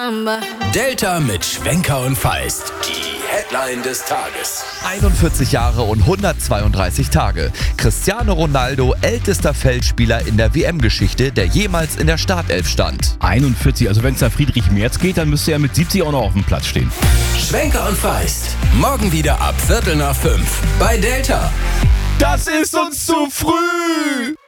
Delta mit Schwenker und Feist. Die Headline des Tages. 41 Jahre und 132 Tage. Cristiano Ronaldo, ältester Feldspieler in der WM-Geschichte, der jemals in der Startelf stand. 41, also wenn es nach Friedrich Merz geht, dann müsste er mit 70 auch noch auf dem Platz stehen. Schwenker und Feist. Morgen wieder ab 4:45 bei Delta. Das ist uns zu früh!